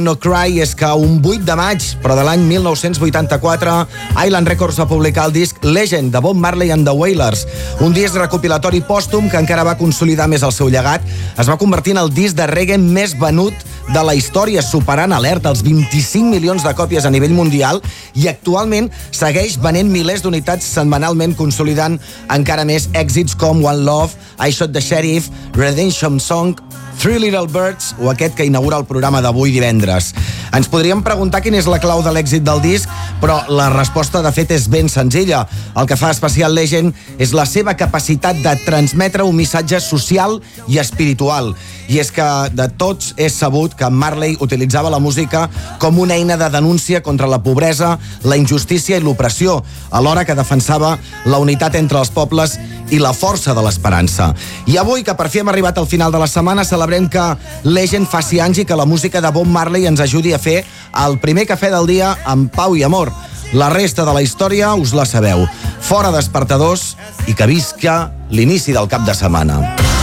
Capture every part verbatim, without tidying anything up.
No Cry és que un vuit de maig, però de l'any mil nou-cents vuitanta-quatre, Island Records va publicar el disc Legend de Bob Marley and the Wailers, un disc recopilatori pòstum que encara va consolidar més el seu llegat. Es va convertir en el disc de reggae més venut de la història, superant alerta els vint-i-cinc milions de còpies a nivell mundial i actualment segueix venent milers d'unitats setmanalment, consolidant encara més èxits com One Love, I Shot the Sheriff, Redemption Song, Three Little Birds o aquest que inaugura el programa d'avui divendres. Ens podríem preguntar quina és la clau de l'èxit del disc, però la resposta de fet és ben senzilla. El que fa especial Legend és la seva capacitat de transmetre un missatge social i espiritual. I és que de tots és sabut que Marley utilitzava la música com una eina de denúncia contra la pobresa, la injustícia i l'opressió, alhora que defensava la unitat entre els pobles i la força de l'esperança. I avui, que per fi hem arribat al final de la setmana, celebrem que Legend faci anys i que la música de Bob Marley ens ajudi a fer el primer cafè del dia amb pau i amor. La resta de la història us la sabeu. Fora despertadors i que visca l'inici del cap de setmana.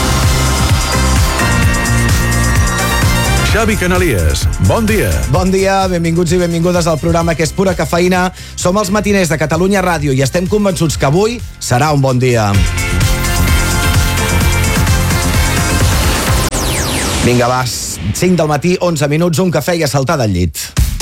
Xavi Canalies, bon dia. Bon dia, benvinguts i benvingudes al programa que és pura cafeïna. Som els matiners de Catalunya Ràdio i estem convençuts que avui serà un bon dia. Vinga, va, cinc del matí, onze minuts, un cafè i a saltar del llit.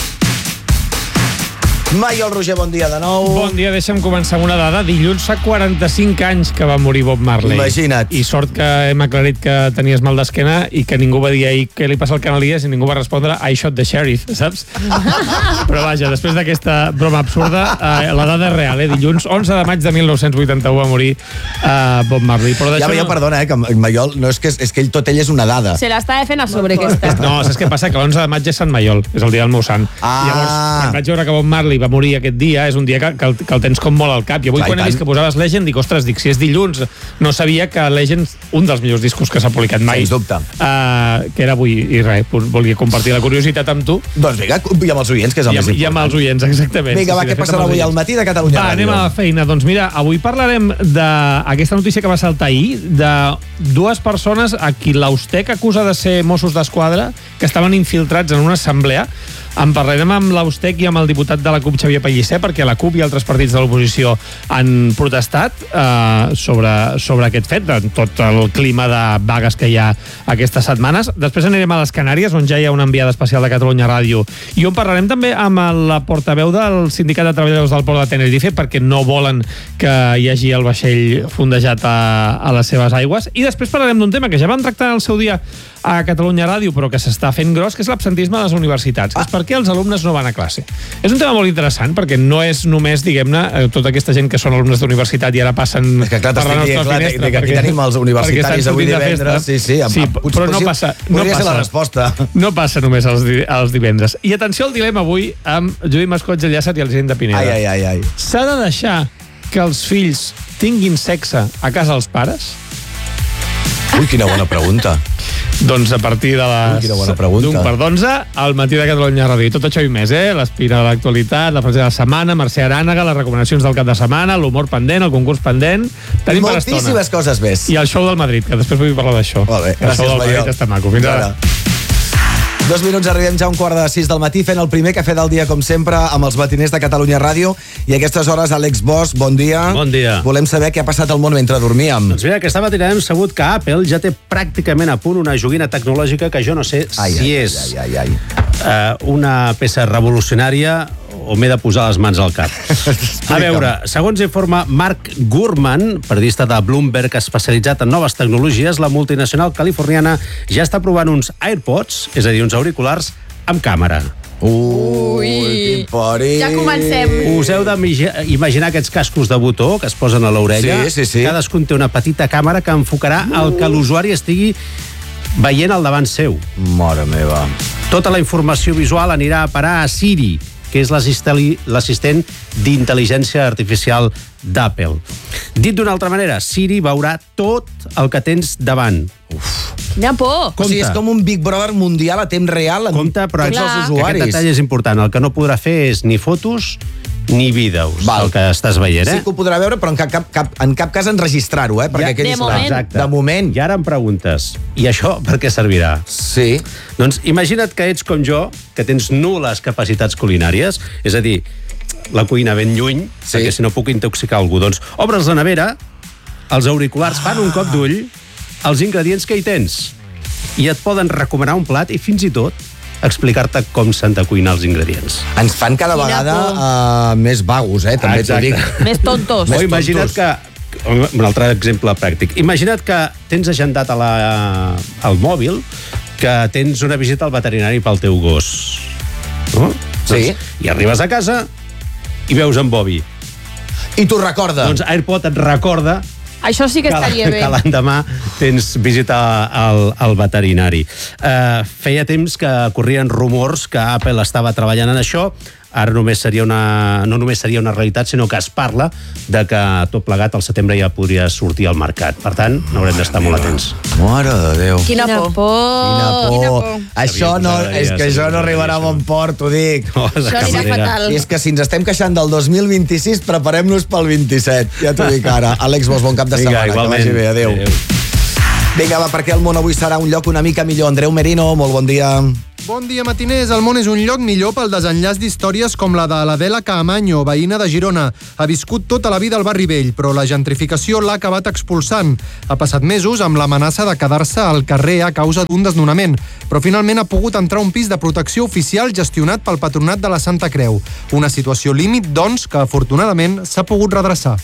Maiol Roger, bon dia de nou. Bon dia, deixa'm començar amb una dada. Dilluns fa quaranta-cinc anys que va morir Bob Marley. Imagina't. I sort que hem aclarit que tenies mal d'esquena i que ningú va dir ahir què li passa al Canalies i ningú va respondre I shot the sheriff, saps? Però vaja, després d'aquesta broma absurda, eh, la dada és real, eh? Dilluns onze de maig de mil nou-cents vuitanta-u va morir eh, Bob Marley. Però ja veieu, no... perdona, eh, que Maiol, no és que, és que ell, tot ell és una dada. Se l'estava fent a sobre, aquesta. No, saps què passa? Que l'onze de maig és Sant Maiol, és el dia del meu sant. Ah. Llavors, quan vaig veure que Bob Marley va morir aquest dia, és un dia que, que, el, que el tens com molt al cap. I avui, clar, quan he vist que posaves Legend, dic, ostres, dic, si és dilluns, no sabia que Legend, un dels millors discos que s'ha publicat mai. Sens dubte. Uh, que era avui, i res, volia compartir la curiositat amb tu. Doncs vinga, i amb els oients, que és el I amb, més important. I amb els oients, exactament. Vinga, va, sí, què passarà avui al matí de Catalunya Va, Ràdio? anem a la feina. Doncs mira, avui parlarem d'aquesta notícia que va saltar ahir, de dues persones a qui l'Austec acusa de ser Mossos d'Esquadra, que estaven infiltrats en una assemblea. En parlarem amb l'Austec i amb el diputat de la CUP, Xavier Pellicer, perquè la CUP i altres partits de l'oposició han protestat eh, sobre, sobre aquest fet, de tot el clima de vagues que hi ha aquestes setmanes. Després anirem a les Canàries, on ja hi ha una enviada especial de Catalunya Ràdio, i on parlarem també amb la portaveu del Sindicat de Treballadors del Port de Tenerife, perquè no volen que hi hagi el vaixell fondejat a, a les seves aigües. I després parlarem d'un tema que ja vam tractar al seu dia a Catalunya Ràdio, però que s'està fent gros, que és l'absentisme a les universitats. Ah. És per què els alumnes no van a classe. És un tema molt interessant, perquè no és només, diguem-ne, tota aquesta gent que són alumnes d'universitat i ara passen és que, clar, per la nostra clar, finestra. Que aquí perquè, tenim els universitaris avui divendres. Sí, sí, amb, sí, amb, però no passa. No podria passa, ser la resposta. No passa només els, els divendres. I atenció al dilema avui amb Judit Mascoig, el Llàcer i el Gent de Pineda. Ai, ai, ai, ai. S'ha de deixar que els fills tinguin sexe a casa dels pares? Ui, quina bona pregunta. Doncs a partir de les d'un quart d'onze, al matí de Catalunya Ràdio. Tot això i més, eh? L'espina de l'actualitat, la frase de la setmana, Mercè Arànega, les recomanacions del cap de setmana, l'humor pendent, el concurs pendent. Tenim per estona. Moltíssimes coses més. I el show del Madrid, que després vull parlar d'això. Molt bé, gràcies, el show del Madrid està maco. Fins ara. Dos minuts, arribem ja a un quart de sis del matí fent el primer cafè del dia, com sempre, amb els matiners de Catalunya Ràdio. I a aquestes hores, Àlex Bosch, bon dia. Bon dia. Volem saber què ha passat al món mentre dormíem. Doncs mira, aquesta matina hem sabut que Apple ja té pràcticament a punt una joguina tecnològica que jo no sé ai, si ai, és ai, ai, ai. Uh, una peça revolucionària o m'he de posar les mans al cap. A veure, segons informa Mark Gurman, periodista de Bloomberg especialitzat en noves tecnologies, la multinacional californiana ja està provant uns AirPods, és a dir, uns auriculars amb càmera. Ui, quin perill. Ja comencem. Us heu d'imaginar aquests cascos de botó que es posen a l'orella. Sí, sí, sí. Cadascun té una petita càmera que enfocarà el que l'usuari estigui veient al davant seu. Mare meva. Tota la informació visual anirà a parar a Siri, que és l'assistent d'intel·ligència artificial d'Apple. Dit d'una altra manera, Siri veurà tot el que tens davant. Uf. N'hi ha por. O sigui, és com un Big Brother mundial a temps real amb Compte, però tots els que usuaris. aquest detall és important. El que no podrà fer és ni fotos ni vídeos, Val. el que estàs veient, eh? Sí que ho podrà veure, però en cap, cap, cap, en cap cas enregistrar-ho, eh? Perquè Ja- quedi De clar. moment. Exacte. De moment. I ara em preguntes, i això per què servirà? Sí. Doncs imagina't que ets com jo, que tens nul·les capacitats culinàries, és a dir, la cuina ben lluny, Sí. perquè si no puc intoxicar algú. Doncs obres la nevera, els auriculars fan un cop d'ull, els ingredients que hi tens, i et poden recomanar un plat i fins i tot explicar-te com s'han de cuinar els ingredients. Ens fan cada Quina vegada por. uh, més vagos, eh? També t'ho Exacte. dic. Més tontos. Més O imagina't tontos. que... Un altre exemple pràctic. Imagina't que tens agendat a la, al mòbil que tens una visita al veterinari pel teu gos. No? Sí. Doncs, I arribes a casa i veus en Bobby. I t'ho recorda. Doncs AirPod et recorda Això sí que estaria bé. que l'endemà tens visita al, al veterinari. Uh, feia temps que corrien rumors que Apple estava treballant en això. Ara només seria una, no només seria una realitat, sinó que es parla de que tot plegat al setembre ja podria sortir al mercat. Per tant, n'haurem d'estar molt atents. Mare de Déu. Quina por. Quina por. Quina por. Això Sabia, no, sabia, és que sabia, això no sabia, arribarà a això. bon port, t'ho dic. No, de Això cap anirà manera. fatal. I és que si ens estem queixant del dos mil vint-i-sis, preparem-nos pel vint-i-set. Ja t'ho dic ara. Àlex Bosch, bon cap de Vinga, setmana. igualment. Que vagi bé. Adéu. Vinga, va, perquè el món avui serà un lloc una mica millor. Andreu Merino, molt bon dia. Bon dia, matiners. El món és un lloc millor pel desenllaç d'històries com la de l'Adela Caamaño, veïna de Girona. Ha viscut tota la vida al barri vell, però la gentrificació l'ha acabat expulsant. Ha passat mesos amb l'amenaça de quedar-se al carrer a causa d'un desnonament, però finalment ha pogut entrar a un pis de protecció oficial gestionat pel Patronat de la Santa Creu. Una situació límit, doncs, que afortunadament s'ha pogut redreçar.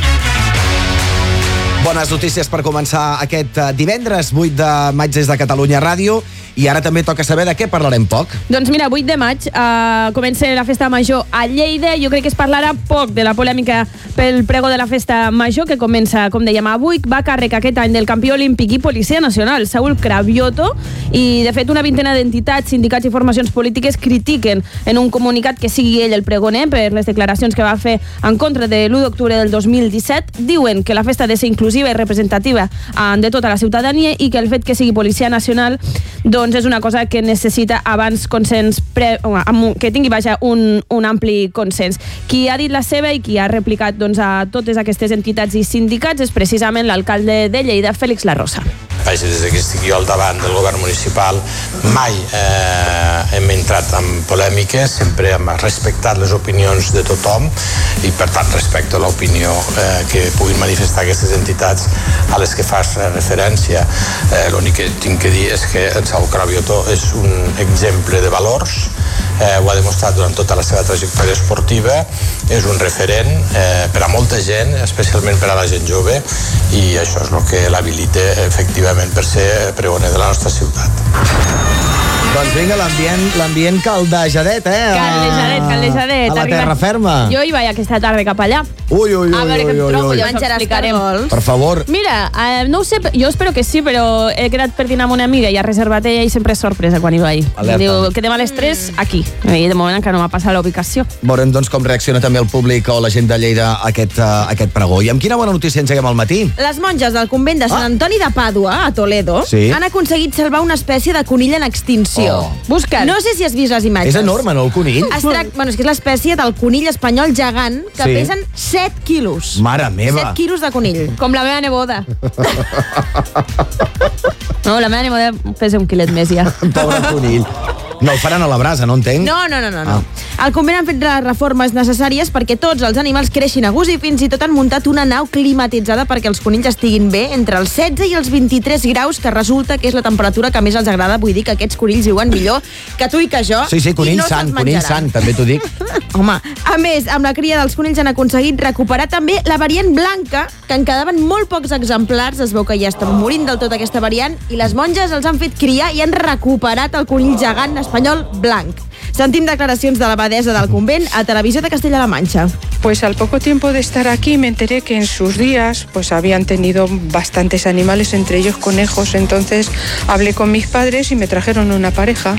Bones notícies per començar aquest eh, divendres, vuit de maig des de Catalunya Ràdio. I ara també toca saber de què parlarem poc. Doncs mira, vuit de maig uh, comença la festa major a Lleida. Jo crec que es parlarà poc de la polèmica pel pregó de la festa major, que comença, com dèiem, avui. Va a càrrec aquest any del campió olímpic i policia nacional, Saúl Cravioto, i de fet una vintena d'entitats, sindicats i formacions polítiques critiquen en un comunicat que sigui ell el pregoner per les declaracions que va fer en contra de l'u d'octubre del dos mil disset. Diuen que la festa ha de ser inclusiva i representativa uh, de tota la ciutadania i que el fet que sigui policia nacional doncs és una cosa que necessita abans consens pre, que tingui vaja, un, un ampli consens. Qui ha dit la seva i qui ha replicat doncs, a totes aquestes entitats i sindicats és precisament l'alcalde de Lleida, Félix Larrosa. Vaja, des que estic jo al davant del govern municipal mai eh, hem entrat en polèmiques, sempre hem respectat les opinions de tothom i per tant respecto l'opinió eh, que puguin manifestar aquestes entitats a les que fas referència. Eh, l'únic que tinc que dir és que en Saúl Cravioto és un exemple de valors, eh, ho ha demostrat durant tota la seva trajectòria esportiva, és un referent eh, per a molta gent, especialment per a la gent jove, i això és el que l'habilita efectivament per ser pregoner de la nostra ciutat. Doncs vinga, l'ambient, l'ambient caldejadet, eh? Caldejadet, caldejadet. A la Arriba- terra ferma. Jo hi vaig aquesta tarda cap allà. Ui, ui, ui, A veure què ui, em ui, trobo, ui. ja us ho explicarem. Per favor. Mira, eh, no ho sé, jo espero que sí, però he quedat per dinar amb una amiga i ha reservat ella i sempre és sorpresa quan hi vaig. Alerta. Diu, quedem a les tres aquí. I de moment encara no m'ha passat la ubicació. Veurem doncs com reacciona també el públic o la gent de Lleida a aquest, uh, aquest pregó. I amb quina bona notícia engeguem al matí? Les monges del convent de Sant Ah. Antoni de Pàdua, a Toledo, Sí. han aconseguit salvar una espècie de conill en extinció. Oh. Busca't. No sé si has vist les imatges. És enorme, no, el conill? Es trac... bueno, és que és l'espècie del conill espanyol gegant que Sí. pesen set quilos. Mare meva. set quilos de conill. Com la meva neboda. No, la meva neboda pesa un quilet més ja. Pobre conill. No el faran a la brasa, no entenc? No, no, no, no. no. Al convent han fet les reformes necessàries perquè tots els animals creixin a gust i fins i tot han muntat una nau climatitzada perquè els conills estiguin bé entre els setze i els vint-i-tres graus, que resulta que és la temperatura que més els agrada. Vull dir que aquests conills viuen millor que tu i que jo. Sí, sí, i conill no sant, se'ls conill menjaran. sant, també t'ho dic. Home, a més, amb la cria dels conills han aconseguit recuperar també la variant blanca, que en quedaven molt pocs exemplars. Es veu que ja estan morint del tot aquesta variant i les monges els han fet criar i han recuperat el conill gegant espanyol blanc. Sentim declaracions de l'abadesa del convent a Televisió de Castella-La Manxa. Pues al poco tiempo de estar aquí me enteré que en sus días pues habían tenido bastantes animales, entre ellos conejos. Entonces hablé con mis padres y me trajeron una pareja.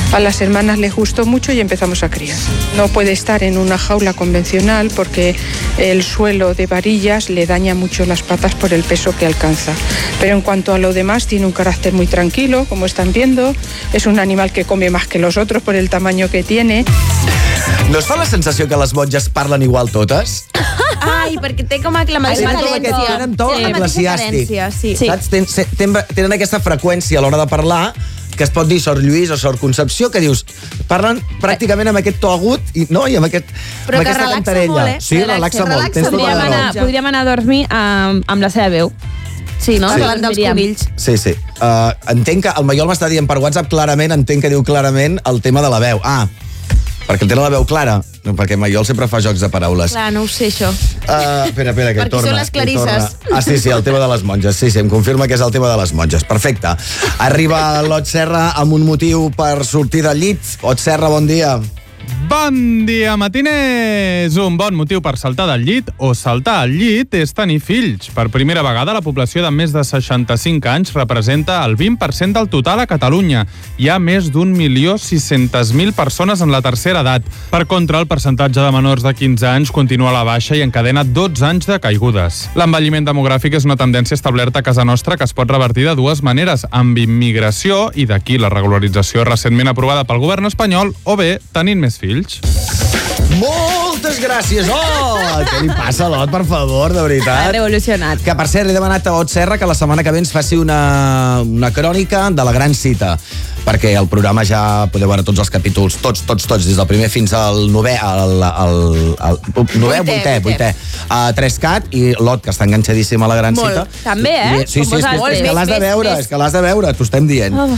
A las hermanas les gustó mucho y empezamos a criar. No puede estar en una jaula convencional porque el suelo de varillas le daña mucho las patas por el peso que alcanza. Pero en cuanto a lo demás, tiene un carácter muy tranquilo, como están viendo. Es un animal que come más que los otros por el tamaño que tiene. No es fa la sensació que les monges parlen igual totes? Ai, perquè té com a la mateixa Tenen com aquest, cadència. tenen to Sí. eclesiàstic. Sí. Saps? Ten, se- ten, tenen aquesta freqüència a l'hora de parlar que es pot dir Sor Lluís o Sor Concepció, que dius, parlen pràcticament amb aquest to agut i, no? I amb, aquest, Però amb que aquesta relaxa cantarella. molt, eh? Sí, relaxa, Relaxa, molt. relaxa Tens tota Podríem la raó. anar, podríem anar a dormir amb, amb la seva veu. Sí, no? Sí. Parlant dels Miriam. conills. Sí, sí. Uh, entenc que el Maiol m'està dient per WhatsApp clarament, entenc que diu clarament el tema de la veu. Ah, perquè tenen la veu clara. No, perquè Maiol sempre fa jocs de paraules. Clar, no ho sé, això. Uh, espera, espera, que Perquè torna. són les que clarisses. torna. Ah, sí, sí, el tema de les monges. Sí, sí, em confirma que és el tema de les monges. Perfecte. Arriba l'Ot Serra amb un motiu per sortir del llit. Ot Serra, bon dia. Bon dia, matiners! Un bon motiu per saltar del llit o saltar al llit és tenir fills. Per primera vegada, la població de més de seixanta-cinc anys representa el vint per cent del total a Catalunya. Hi ha més d'un milió sis-centes mil persones en la tercera edat. Per contra, el percentatge de menors de quinze anys continua a la baixa i encadena dotze anys de caigudes. L'envelliment demogràfic és una tendència establerta a casa nostra que es pot revertir de dues maneres, amb immigració, i d'aquí la regularització recentment aprovada pel govern espanyol, o bé tenint més fills. Moltes gràcies, oh! Què li passa a l'Ot, per favor, de Ha veritat? revolucionat. Que, per cert, li he demanat a Ot Serra que la setmana que ve ens faci una, una crònica de la gran cita, perquè el programa ja podeu veure tots els capítols, tots, tots, tots, des del primer fins al novè, al, al, al, al novè, vuitè, vuitè, a tres cat, i l'Ot, que està enganxadíssim a la gran Molt. cita. També, eh? I, sí, Com sí, és que, vosaltres. és que l'has de Més, veure, més, és que l'has de veure, t'ho estem dient. Oh.